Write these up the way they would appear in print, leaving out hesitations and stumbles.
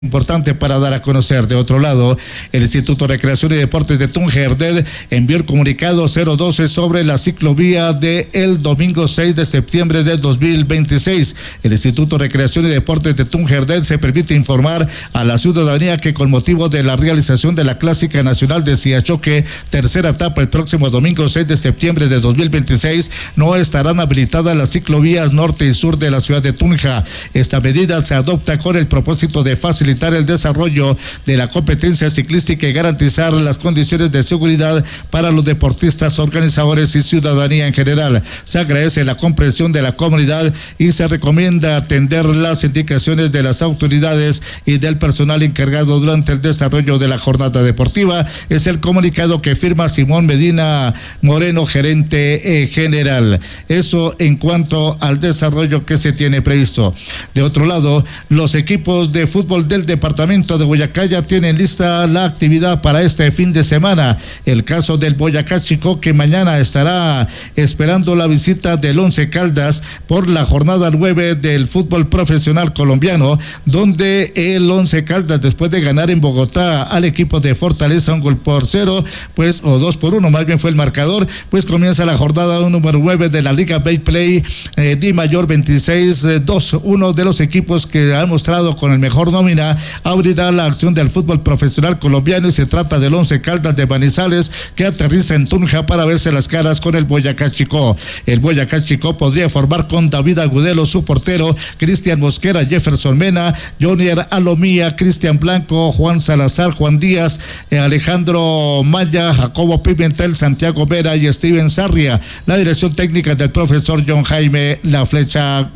Importante para dar a conocer. De otro lado, el Instituto de Recreación y Deportes de Tunja Herdet envió el comunicado 012 sobre la ciclovía de el domingo 6 de septiembre de 2026. El Instituto de Recreación y Deportes de Tunja Herdet se permite informar a la ciudadanía que con motivo de la realización de la Clásica Nacional de Siachoque, tercera etapa el próximo domingo 6 de septiembre de 2026, no estarán habilitadas las ciclovías norte y sur de la ciudad de Tunja. Esta medida se adopta con el propósito de facilitar el desarrollo de la competencia ciclística y garantizar las condiciones de seguridad para los deportistas, organizadores y ciudadanía en general. Se agradece la comprensión de la comunidad y se recomienda atender las indicaciones de las autoridades y del personal encargado durante el desarrollo de la jornada deportiva. Es el comunicado que firma Simón Medina Moreno, gerente general. Eso en cuanto al desarrollo que se tiene previsto. De otro lado, los equipos de fútbol del departamento de Boyacá ya tienen lista la actividad para este fin de semana. El caso del Boyacá Chico, que mañana estará esperando la visita del Once Caldas por la jornada 9 del fútbol profesional colombiano, donde el Once Caldas, después de ganar en Bogotá al equipo de Fortaleza 1-0, pues, o 2-1 más bien fue el marcador, pues comienza la jornada número 9 de la Liga Bayplay Di Mayor 26-2. Uno de los equipos que ha mostrado con el mejor nómina abrirá la acción del fútbol profesional colombiano, y se trata del Once Caldas de Manizales, que aterriza en Tunja para verse las caras con el Boyacá Chico. El Boyacá Chico podría formar con David Agudelo, su portero, Cristian Mosquera, Jefferson Mena, Jonier Alomía, Cristian Blanco, Juan Salazar, Juan Díaz, Alejandro Maya, Jacobo Pimentel, Santiago Vera y Steven Sarria. La dirección técnica del profesor John Jairo La Flecha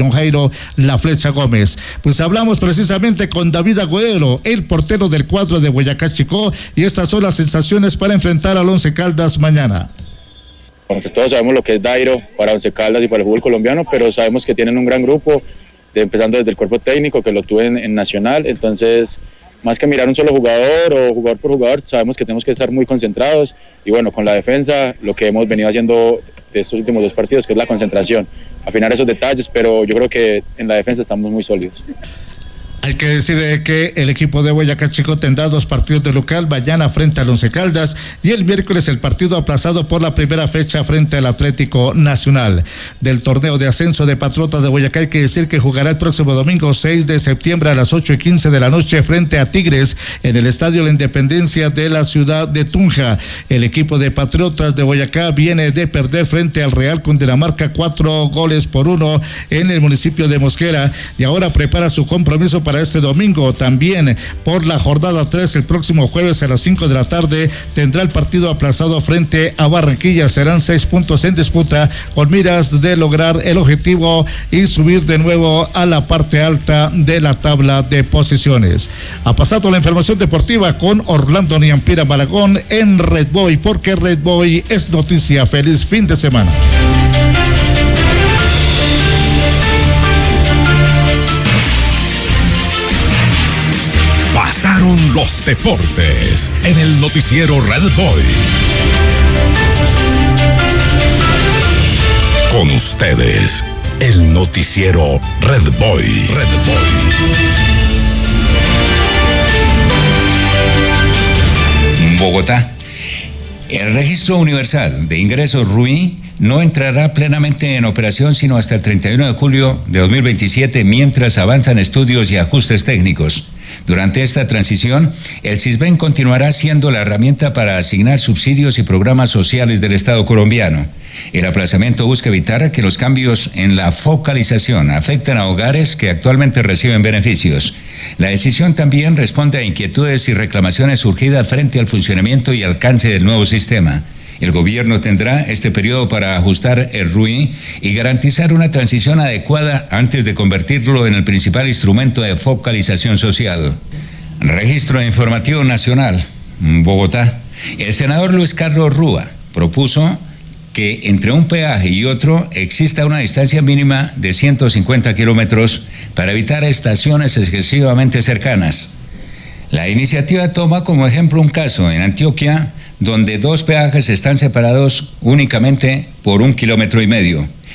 Gómez. Pues hablamos precisamente con David Agudelo, el portero del cuadro de Boyacá Chico, y estas son las sensaciones para enfrentar al Once Caldas mañana. Entonces, todos sabemos lo que es Dairo para Once Caldas y para el fútbol colombiano, pero sabemos que tienen un gran grupo, empezando desde el cuerpo técnico, que lo tuve en Nacional. Entonces, más que mirar un solo jugador o jugador por jugador, sabemos que tenemos que estar muy concentrados, y bueno, con la defensa, lo que hemos venido haciendo de estos últimos dos partidos, que es la concentración, afinar esos detalles, pero yo creo que en la defensa estamos muy sólidos. Hay que decir que el equipo de Boyacá Chico tendrá dos partidos de local, mañana frente al Once Caldas y el miércoles el partido aplazado por la primera fecha frente al Atlético Nacional. Del torneo de ascenso de Patriotas de Boyacá hay que decir que jugará el próximo domingo 6 de septiembre a las 8:15 de la noche frente a Tigres en el Estadio La Independencia de la ciudad de Tunja. El equipo de Patriotas de Boyacá viene de perder frente al Real Cundinamarca 4-1 en el municipio de Mosquera, y ahora prepara su compromiso para este domingo. También por la jornada 3, el próximo jueves a las 5 de la tarde tendrá el partido aplazado frente a Barranquilla. Serán 6 puntos en disputa, con miras de lograr el objetivo y subir de nuevo a la parte alta de la tabla de posiciones. Ha pasado la información deportiva con Orlando Niampira Malagón en Red Boy, porque Red Boy es noticia. Feliz fin de semana. Pasaron los deportes en el noticiero Red Boy. Con ustedes, el noticiero Red Boy. Red Boy. Bogotá. El Registro Universal de Ingresos RUI no entrará plenamente en operación sino hasta el 31 de julio de 2027, mientras avanzan estudios y ajustes técnicos. Durante esta transición, el Sisbén continuará siendo la herramienta para asignar subsidios y programas sociales del Estado colombiano. El aplazamiento busca evitar que los cambios en la focalización afecten a hogares que actualmente reciben beneficios. La decisión también responde a inquietudes y reclamaciones surgidas frente al funcionamiento y alcance del nuevo sistema. El gobierno tendrá este periodo para ajustar el RUI y garantizar una transición adecuada antes de convertirlo en el principal instrumento de focalización social. Registro Informativo Nacional, Bogotá. El senador Luis Carlos Rúa propuso que entre un peaje y otro exista una distancia mínima de 150 kilómetros para evitar estaciones excesivamente cercanas. La iniciativa toma como ejemplo un caso en Antioquia, donde dos peajes están separados únicamente por 1,5 kilómetros.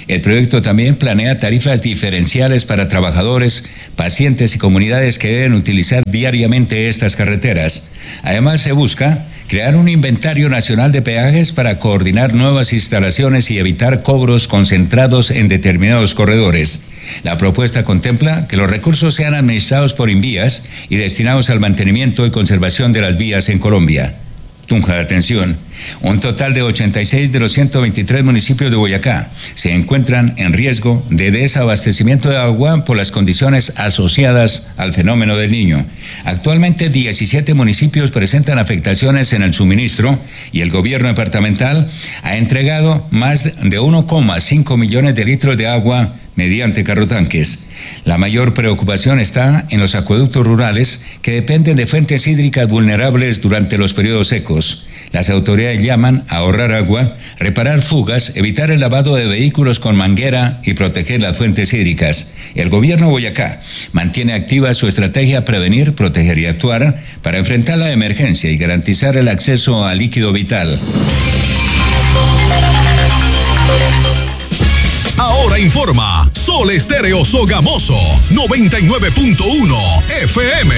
El proyecto también planea tarifas diferenciales para trabajadores, pacientes y comunidades que deben utilizar diariamente estas carreteras. Además, se busca crear un inventario nacional de peajes para coordinar nuevas instalaciones y evitar cobros concentrados en determinados corredores. La propuesta contempla que los recursos sean administrados por Invías y destinados al mantenimiento y conservación de las vías en Colombia. Tunja, atención, un total de 86 de los 123 municipios de Boyacá se encuentran en riesgo de desabastecimiento de agua por las condiciones asociadas al fenómeno del Niño. Actualmente 17 municipios presentan afectaciones en el suministro y el gobierno departamental ha entregado más de 1,5 millones de litros de agua mediante carrotanques. La mayor preocupación está en los acueductos rurales que dependen de fuentes hídricas vulnerables durante los periodos secos. Las autoridades llaman a ahorrar agua, reparar fugas, evitar el lavado de vehículos con manguera y proteger las fuentes hídricas. El gobierno de Boyacá mantiene activa su estrategia prevenir, proteger y actuar para enfrentar la emergencia y garantizar el acceso al líquido vital. Ahora informa Sol Estéreo Sogamoso 99.1 FM.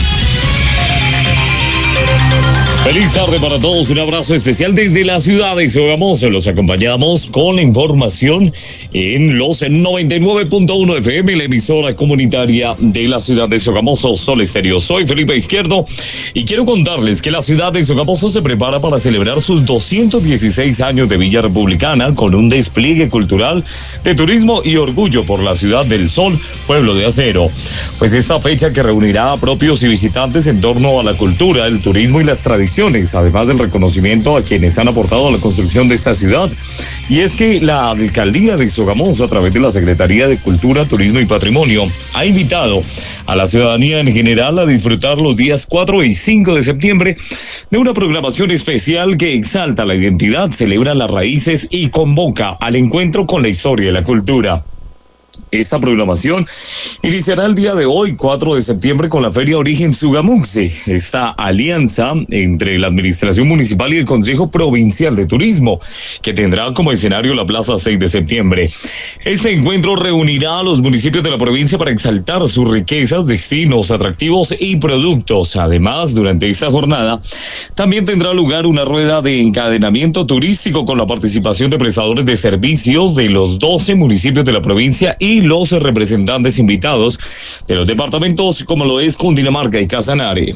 Feliz tarde para todos, un abrazo especial desde la ciudad de Sogamoso. Los acompañamos con la información en los 99.1 FM, la emisora comunitaria de la ciudad de Sogamoso, Sol Estéreo. Soy Felipe Izquierdo y quiero contarles que la ciudad de Sogamoso se prepara para celebrar sus 216 años de Villa Republicana con un despliegue cultural de turismo y orgullo por la ciudad del Sol, pueblo de acero. Pues esta fecha que reunirá a propios y visitantes en torno a la cultura, el turismo y las tradiciones, además del reconocimiento a quienes han aportado a la construcción de esta ciudad. Y es que la alcaldía de Sogamoso, a través de la Secretaría de Cultura, Turismo y Patrimonio, ha invitado a la ciudadanía en general a disfrutar los días 4 y 5 de septiembre de una programación especial que exalta la identidad, celebra las raíces y convoca al encuentro con la historia y la cultura. Esta programación iniciará el día de hoy, 4 de septiembre, con la Feria Origen Sogamuxi, esta alianza entre la Administración Municipal y el Consejo Provincial de Turismo, que tendrá como escenario la Plaza 6 de septiembre. Este encuentro reunirá a los municipios de la provincia para exaltar sus riquezas, destinos, atractivos y productos. Además, durante esta jornada, también tendrá lugar una rueda de encadenamiento turístico con la participación de prestadores de servicios de los 12 municipios de la provincia y los representantes invitados de los departamentos como lo es Cundinamarca y Casanare.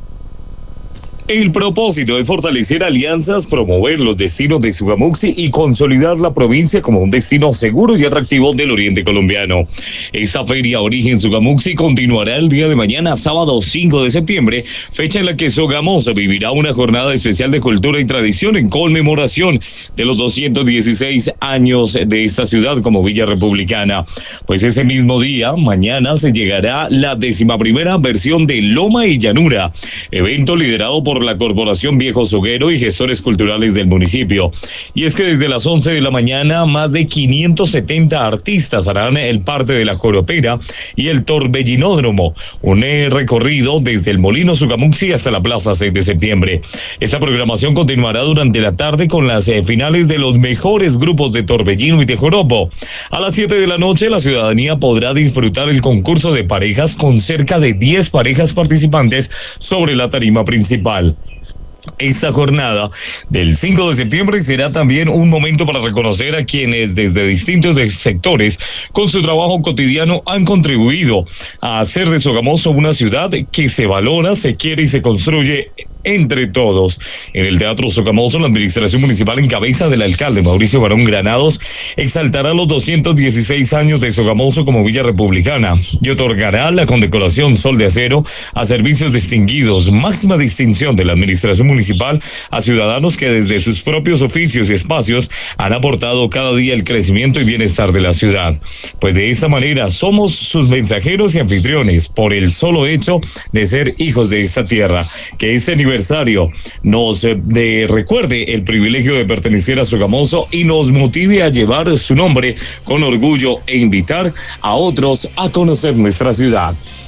El propósito es fortalecer alianzas, promover los destinos de Sogamuxi y consolidar la provincia como un destino seguro y atractivo del oriente colombiano. Esta Feria Origen Sogamuxi continuará el día de mañana, sábado 5 de septiembre, fecha en la que Sogamoso vivirá una jornada especial de cultura y tradición en conmemoración de los 216 años de esta ciudad como Villa Republicana. Pues ese mismo día, mañana, se llegará la 11ª versión de Loma y Llanura, evento liderado por la Corporación Viejo Soguero y gestores culturales del municipio. Y es que desde las 11 de la mañana, más de 570 artistas harán el parte de la joropera y el torbellinódromo, un recorrido desde el Molino Sogamuxi hasta la Plaza 6 de septiembre. Esta programación continuará durante la tarde con las finales de los mejores grupos de torbellino y de joropo. A las 7 de la noche, la ciudadanía podrá disfrutar el concurso de parejas con cerca de 10 parejas participantes sobre la tarima principal. Esta jornada del 5 de septiembre será también un momento para reconocer a quienes desde distintos sectores con su trabajo cotidiano han contribuido a hacer de Sogamoso una ciudad que se valora, se quiere y se construye entre todos. En el Teatro Sogamoso, la Administración Municipal en cabeza del alcalde Mauricio Barón Granados exaltará los 216 años de Sogamoso como Villa Republicana y otorgará la condecoración Sol de Acero a servicios distinguidos, máxima distinción de la Administración Municipal a ciudadanos que desde sus propios oficios y espacios han aportado cada día el crecimiento y bienestar de la ciudad. Pues de esa manera somos sus mensajeros y anfitriones por el solo hecho de ser hijos de esta tierra. Que este aniversario nos recuerde el privilegio de pertenecer a Sogamoso y nos motive a llevar su nombre con orgullo e invitar a otros a conocer nuestra ciudad.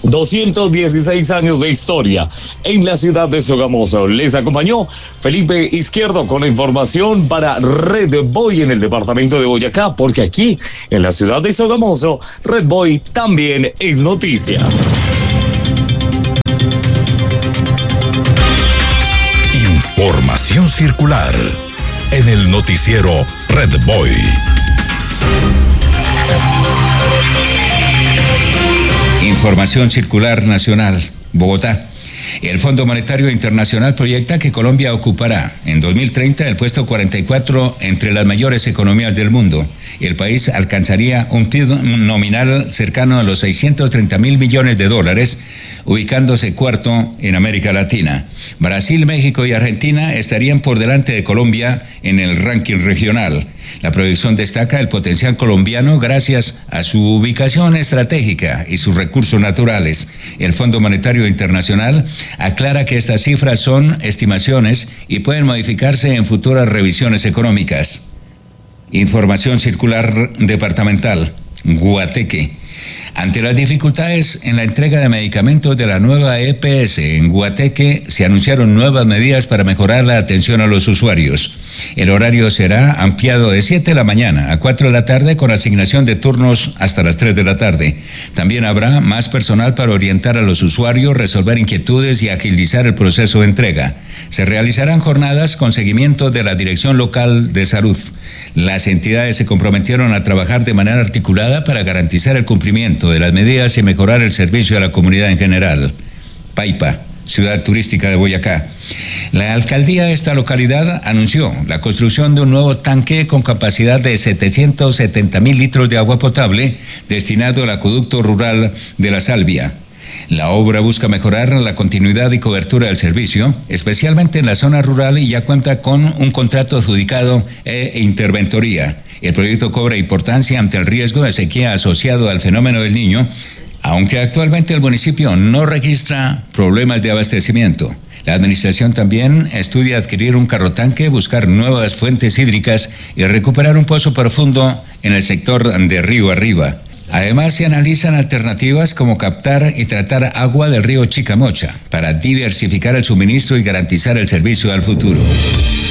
216 años de historia en la ciudad de Sogamoso. Les acompañó Felipe Izquierdo con la información para Red Boy en el departamento de Boyacá, porque aquí en la ciudad de Sogamoso, Red Boy también es noticia. Información circular en el noticiero Red Boy. Información circular nacional, Bogotá. El Fondo Monetario Internacional proyecta que Colombia ocupará en 2030 el puesto 44 entre las mayores economías del mundo. El país alcanzaría un PIB nominal cercano a los 630.000 millones de dólares, ubicándose cuarto en América Latina. Brasil, México y Argentina estarían por delante de Colombia en el ranking regional. La proyección destaca el potencial colombiano gracias a su ubicación estratégica y sus recursos naturales. El Fondo Monetario Internacional aclara que estas cifras son estimaciones y pueden modificarse en futuras revisiones económicas. Información circular departamental, Guateque. Ante las dificultades en la entrega de medicamentos de la nueva EPS en Guateque, se anunciaron nuevas medidas para mejorar la atención a los usuarios. El horario será ampliado de 7 de la mañana a 4 de la tarde con asignación de turnos hasta las 3 de la tarde. También habrá más personal para orientar a los usuarios, resolver inquietudes y agilizar el proceso de entrega. Se realizarán jornadas con seguimiento de la Dirección Local de Salud. Las entidades se comprometieron a trabajar de manera articulada para garantizar el cumplimiento de las medidas y mejorar el servicio a la comunidad en general. Paipa, ciudad turística de Boyacá. La alcaldía de esta localidad anunció la construcción de un nuevo tanque con capacidad de 770.000 litros de agua potable destinado al acueducto rural de La Salvia. La obra busca mejorar la continuidad y cobertura del servicio, especialmente en la zona rural, y ya cuenta con un contrato adjudicado e interventoría. El proyecto cobra importancia ante el riesgo de sequía asociado al fenómeno del Niño, aunque actualmente el municipio no registra problemas de abastecimiento. La administración también estudia adquirir un carrotanque, buscar nuevas fuentes hídricas y recuperar un pozo profundo en el sector de Río Arriba. Además, se analizan alternativas como captar y tratar agua del río Chicamocha para diversificar el suministro y garantizar el servicio al futuro.